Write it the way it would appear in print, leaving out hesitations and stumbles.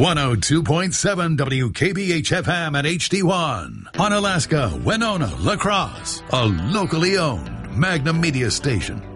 102.7 WKBH-FM at HD1. On Alaska, Winona, La Crosse, a locally owned Magnum Media station.